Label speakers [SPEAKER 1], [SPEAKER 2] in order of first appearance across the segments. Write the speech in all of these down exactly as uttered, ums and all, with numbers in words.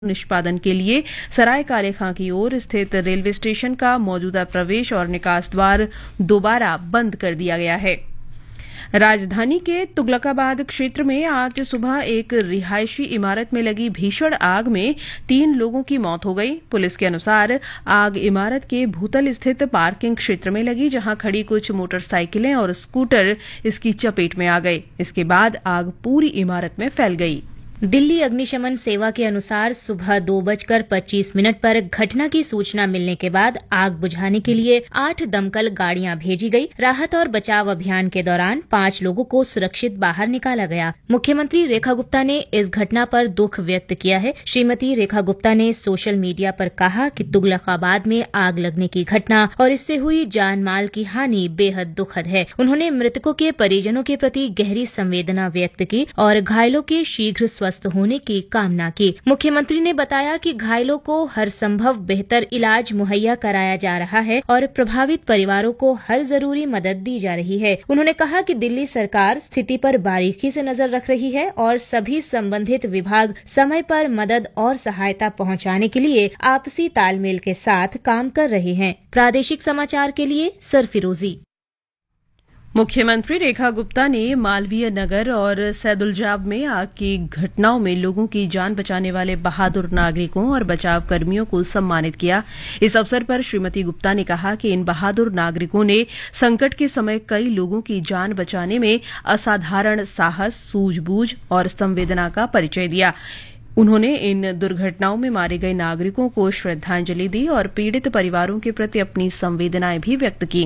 [SPEAKER 1] निष्पादन के लिए सराय काले खां की ओर स्थित रेलवे स्टेशन का मौजूदा प्रवेश और निकास द्वार दोबारा बंद कर दिया गया है। राजधानी के तुगलकाबाद क्षेत्र में आज सुबह एक रिहायशी इमारत में लगी भीषण आग में तीन लोगों की मौत हो गई। पुलिस के अनुसार आग इमारत के भूतल स्थित पार्किंग क्षेत्र में लगी, जहां खड़ी कुछ मोटरसाइकिलें और स्कूटर इसकी चपेट में आ गए। इसके बाद आग पूरी इमारत में फैल गई।
[SPEAKER 2] दिल्ली अग्निशमन सेवा के अनुसार सुबह दो बजकर पच्चीस मिनट पर घटना की सूचना मिलने के बाद आग बुझाने के लिए आठ दमकल गाड़ियां भेजी गई। राहत और बचाव अभियान के दौरान पांच लोगों को सुरक्षित बाहर निकाला गया। मुख्यमंत्री रेखा गुप्ता ने इस घटना पर दुख व्यक्त किया है। श्रीमती रेखा गुप्ता ने सोशल मीडिया पर कहा कि तुगलकाबाद में आग लगने की घटना और इससे हुई जान माल की हानि बेहद दुखद है। उन्होंने मृतकों के परिजनों के प्रति गहरी संवेदना व्यक्त की और घायलों के शीघ्र स्वस्थ होने की कामना की। मुख्यमंत्री ने बताया कि घायलों को हर संभव बेहतर इलाज मुहैया कराया जा रहा है और प्रभावित परिवारों को हर जरूरी मदद दी जा रही है। उन्होंने कहा कि दिल्ली सरकार स्थिति पर बारीकी से नजर रख रही है और सभी संबंधित विभाग समय पर मदद और सहायता पहुंचाने के लिए आपसी तालमेल के साथ काम कर रहे हैं। प्रादेशिक समाचार के लिए सरफिरोजी।
[SPEAKER 1] मुख्यमंत्री रेखा गुप्ता ने मालवीय नगर और सैदुलजाब में आग की घटनाओं में लोगों की जान बचाने वाले बहादुर नागरिकों और बचाव कर्मियों को सम्मानित किया। इस अवसर पर श्रीमती गुप्ता ने कहा कि इन बहादुर नागरिकों ने संकट के समय कई लोगों की जान बचाने में असाधारण साहस, सूझबूझ और संवेदना का परिचय दिया। उन्होंने इन दुर्घटनाओं में मारे गए नागरिकों को श्रद्धांजलि दी और पीड़ित परिवारों के प्रति अपनी संवेदनाएं भी व्यक्त की।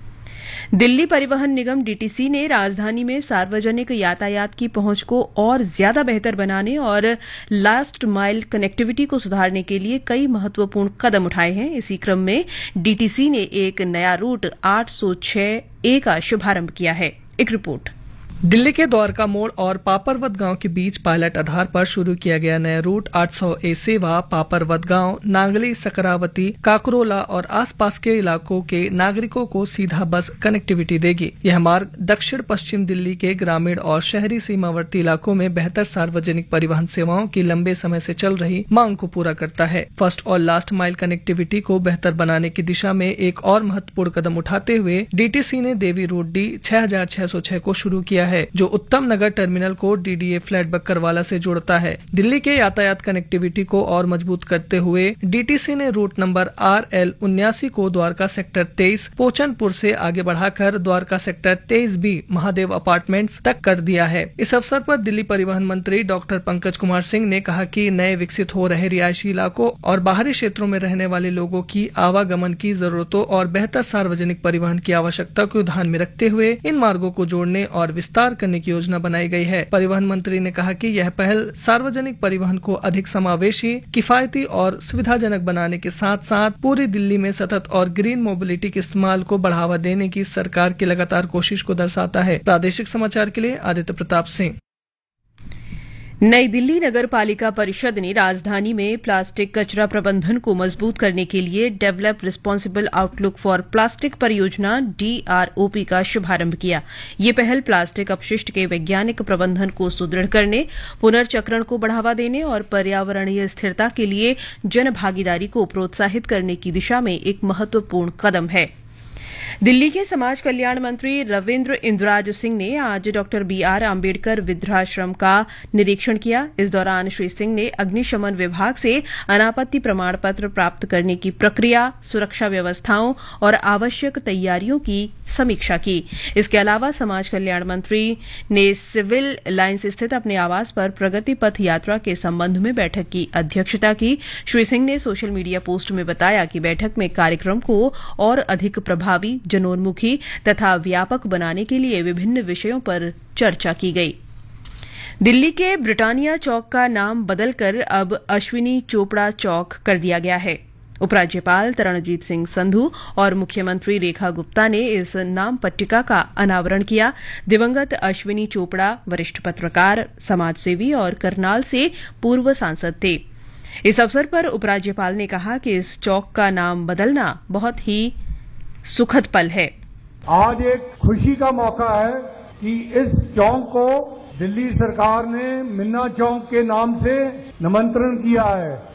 [SPEAKER 1] दिल्ली परिवहन निगम डीटीसी ने राजधानी में सार्वजनिक यातायात की पहुंच को और ज्यादा बेहतर बनाने और लास्ट माइल कनेक्टिविटी को सुधारने के लिए कई महत्वपूर्ण कदम उठाए हैं। इसी क्रम में डीटीसी ने एक नया रूट आठ सौ छह ए का शुभारंभ किया है। एक रिपोर्ट।
[SPEAKER 3] दिल्ली के द्वारका मोड़ और पापरवत गांव के बीच पायलट आधार पर शुरू किया गया नया रूट आठ सौ ए सेवा पापरवत गांव, नांगली, सकरावती, काकरोला और आसपास के इलाकों के नागरिकों को सीधा बस कनेक्टिविटी देगी। यह मार्ग दक्षिण पश्चिम दिल्ली के ग्रामीण और शहरी सीमावर्ती इलाकों में बेहतर सार्वजनिक परिवहन सेवाओं की लंबे समय से चल रही मांग को पूरा करता है। फर्स्ट और लास्ट माइल कनेक्टिविटी को बेहतर बनाने की दिशा में एक और महत्वपूर्ण कदम उठाते हुए डीटीसी ने देवी रोड डी छह हजार छह सौ छह को शुरू किया है, जो उत्तम नगर टर्मिनल को डीडीए फ्लैट बक्करवाला से जोड़ता है। दिल्ली के यातायात कनेक्टिविटी को और मजबूत करते हुए डीटीसी ने रूट नंबर आर एल उन्यासी को द्वारका सेक्टर तेईस पोचनपुर से आगे बढ़ाकर द्वारका सेक्टर तेईस बी महादेव अपार्टमेंट्स तक कर दिया है। इस अवसर पर दिल्ली परिवहन मंत्री डॉक्टर पंकज कुमार सिंह ने कहा कि नए विकसित हो रहे रिहायशी इलाकों और बाहरी क्षेत्रों में रहने वाले लोगों की आवागमन की जरूरतों और बेहतर सार्वजनिक परिवहन की आवश्यकता को ध्यान में रखते हुए इन मार्गों को जोड़ने और विस्तार करने की योजना बनाई गई है। परिवहन मंत्री ने कहा कि यह पहल सार्वजनिक परिवहन को अधिक समावेशी, किफायती और सुविधाजनक बनाने के साथ साथ पूरी दिल्ली में सतत और ग्रीन मोबिलिटी के इस्तेमाल को बढ़ावा देने की सरकार की लगातार कोशिश को दर्शाता है। प्रादेशिक समाचार के लिए आदित्य प्रताप सिंह।
[SPEAKER 1] नई दिल्ली नगर पालिका परिषद ने राजधानी में प्लास्टिक कचरा प्रबंधन को मजबूत करने के लिए develop responsible outlook for plastic परियोजना डीआरओपी का शुभारंभ किया। ये पहल प्लास्टिक अपशिष्ट के वैज्ञानिक प्रबंधन को सुदृढ़ करने, पुनर्चक्रण को बढ़ावा देने और पर्यावरणीय स्थिरता के लिए जनभागीदारी को प्रोत्साहित करने की दिशा में एक महत्वपूर्ण कदम है। दिल्ली के समाज कल्याण मंत्री रविन्द्र इंद्राज सिंह ने आज डॉक्टर बी आर अम्बेडकर वृद्धाश्रम का निरीक्षण किया। इस दौरान श्री सिंह ने अग्निशमन विभाग से अनापत्ति प्रमाण पत्र प्राप्त करने की प्रक्रिया, सुरक्षा व्यवस्थाओं और आवश्यक तैयारियों की समीक्षा की। इसके अलावा समाज कल्याण मंत्री ने सिविल लाइन्स स्थित अपने आवास पर प्रगति पथ यात्रा के संबंध में बैठक की अध्यक्षता की। श्री सिंह ने सोशल मीडिया पोस्ट में बताया कि बैठक में कार्यक्रम को और अधिक प्रभावी, जनोन्मुखी तथा व्यापक बनाने के लिए विभिन्न विषयों पर चर्चा की गई। दिल्ली के ब्रिटानिया चौक का नाम बदलकर अब अश्विनी चोपड़ा चौक कर दिया गया है। उपराज्यपाल तरणजीत सिंह संधू और मुख्यमंत्री रेखा गुप्ता ने इस नाम पट्टिका का अनावरण किया। दिवंगत अश्विनी चोपड़ा वरिष्ठ पत्रकार, समाजसेवी और करनाल से पूर्व सांसद थे। इस अवसर पर उपराज्यपाल ने कहा कि इस चौक का नाम बदलना बहुत ही सुखद पल है।
[SPEAKER 4] आज एक खुशी का मौका है कि इस चौक को दिल्ली सरकार ने मिन्ना चौक के नाम से निमंत्रण किया है।